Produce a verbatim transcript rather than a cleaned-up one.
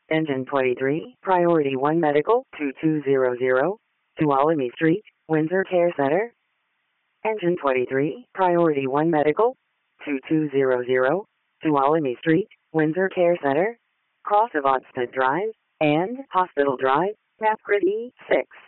Engine twenty-three, Priority one Medical, two two zero zero, Tuolumne Street, Windsor Care Center. Engine twenty-three, Priority one Medical, two two zero zero, Tuolumne Street, Windsor Care Center, Cross of Odsted Drive, and Hospital Drive, Napcrit E six.